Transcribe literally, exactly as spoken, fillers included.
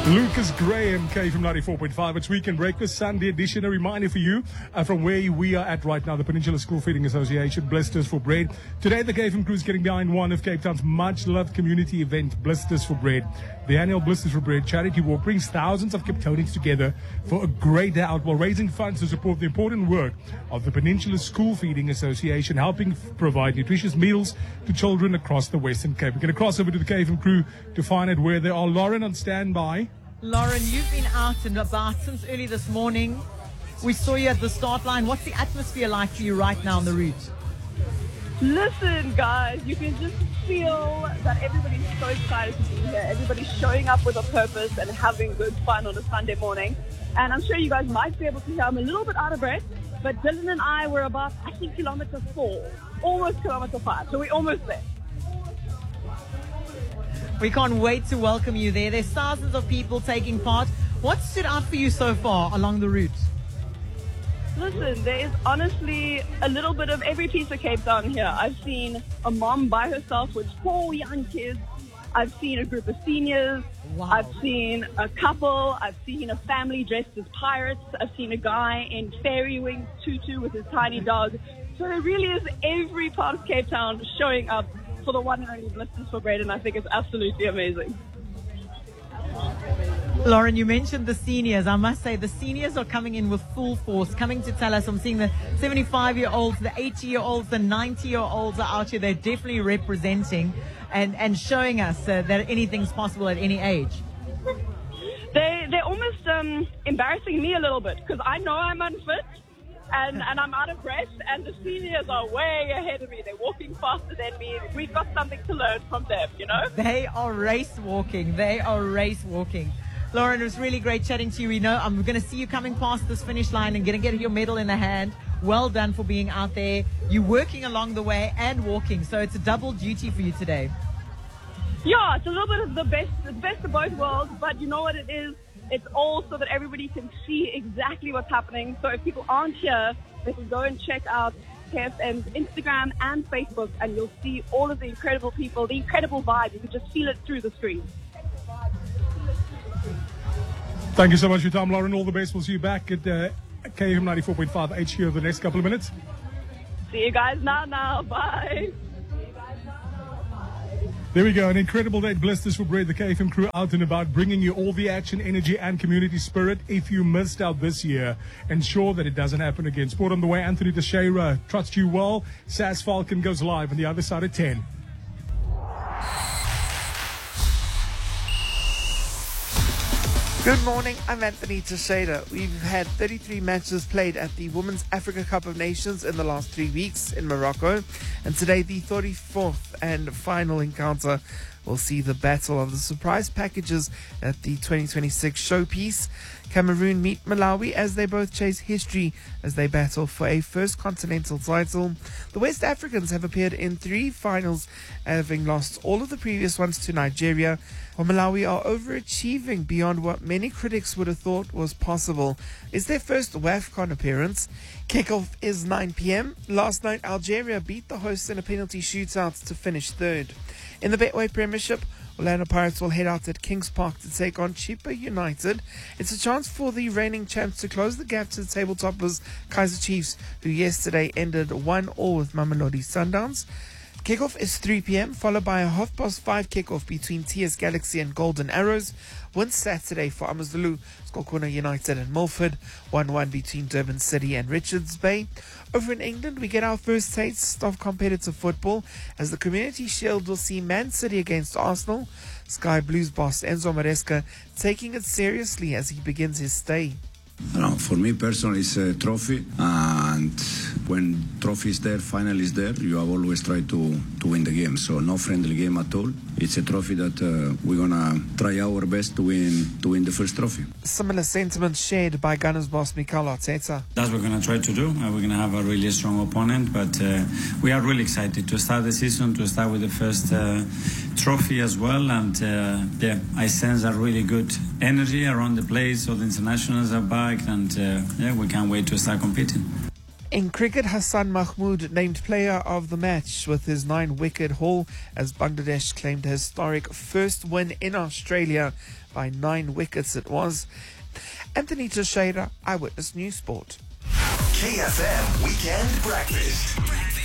Lucas Graham, K from ninety-four point five. It's Weekend Breakfast, Sunday edition. A reminder for you uh, from where we are at right now, the Peninsula School Feeding Association, Blisters for Bread. Today, the K F M crew is getting behind one of Cape Town's much-loved community event, Blisters for Bread. The annual Blisters for Bread charity walk brings thousands of Cape Townians together for a great day out while raising funds to support the important work of the Peninsula School Feeding Association, helping f- provide nutritious meals to children across the Western Cape. We're going to cross over to the K F M crew to find out where they are. Lauren on standby. Lauren, you've been out and about since early this morning. We saw you at the start line. What's the atmosphere like for you right now on the route? Listen, guys, you can just feel that everybody's so excited to be here. Everybody's showing up with a purpose and having good fun on a Sunday morning. And I'm sure you guys might be able to hear I'm a little bit out of breath, but Dylan and I were about, I think, kilometer four, almost kilometer five. So we're almost there. We can't wait to welcome you there. There's thousands of people taking part. What stood out for you so far along the route? Listen, there is honestly a little bit of every piece of Cape Town here. I've seen a mom by herself with four young kids. I've seen a group of seniors. Wow. I've seen a couple. I've seen a family dressed as pirates. I've seen a guy in fairy wings tutu with his tiny dog. So there really is every part of Cape Town showing up for the one and only Blisters for Bread, and I think it's absolutely amazing. Lauren, you mentioned the seniors. I must say the seniors are coming in with full force, coming to tell us. I'm seeing the seventy-five-year-olds, the eighty-year-olds, the ninety-year-olds are out here. They're definitely representing and, and showing us uh, that anything's possible at any age. They, they're almost um, embarrassing me a little bit because I know I'm unfit. And, and I'm out of breath, and the seniors are way ahead of me. They're walking faster than me. We've got something to learn from them, you know? They are race walking. They are race walking. Lauren, it was really great chatting to you. We know I'm going to see you coming past this finish line and going to get your medal in the hand. Well done for being out there. You're working along the way and walking, so it's a double duty for you today. Yeah, it's a little bit of the best, the best of both worlds, but you know what it is? It's all so that everybody can see exactly what's happening. So if people aren't here, they can go and check out K F M's Instagram and Facebook, and you'll see all of the incredible people, the incredible vibe. You can just feel it through the screen. Thank you so much for your time, Lauren. All the best. We'll see you back at uh, K F M ninety-four point five H Q over the next couple of minutes. See you guys now, now. Bye. There we go, an incredible day at Blisters for Bread. The K F M crew out and about, bringing you all the action, energy, and community spirit. If you missed out this year, ensure that it doesn't happen again. Sport on the way, Anthony Teixeira, trust you well. Sas Falcon goes live on the other side at ten. Good morning, I'm Anthony Teixeira. We've had thirty-three matches played at the Women's Africa Cup of Nations in the last three weeks in Morocco. And today, the thirty-fourth and final encounter will see the battle of the surprise packages at the twenty twenty-six showpiece. Cameroon meet Malawi as they both chase history as they battle for a first continental title. The West Africans have appeared in three finals, having lost all of the previous ones to Nigeria, while Malawi are overachieving beyond what many critics would have thought was possible. It's their first WAFCON appearance. Kickoff is nine p.m. Last night, Algeria beat the hosts in a penalty shootout to finish third. In the Betway Premiership, Orlando Pirates will head out at Kings Park to take on Chippa United. It's a chance for the reigning champs to close the gap to the table toppers Kaizer Chiefs, who yesterday ended one all with Mamelodi Sundowns. Kickoff is three p.m, followed by a half past five kickoff between T S Galaxy and Golden Arrows. One Saturday for Amazulu, Skokuna United and Milford. one one between Durban City and Richards Bay. Over in England, we get our first taste of competitive football as the Community Shield will see Man City against Arsenal. Sky Blues boss Enzo Maresca taking it seriously as he begins his stay. No, for me personally, it's a trophy, and when trophy is there, final is there, you have always tried to, to win the game. So no friendly game at all. It's a trophy that uh, we're gonna try our best to win to win the first trophy. Similar sentiments shared by Gunners boss Mikel Arteta. That's what we're gonna try to do. Uh, we're gonna have a really strong opponent, but uh, we are really excited to start the season, to start with the first uh, trophy as well. And uh, yeah, I sense a really good energy around the place. So the internationals are back, and uh, yeah, we can't wait to start competing. In cricket, Hassan Mahmood named player of the match with his nine-wicket haul as Bangladesh claimed a historic first win in Australia by nine wickets it was. Anthony Teixeira, Eyewitness News Sport. K F M Weekend Breakfast.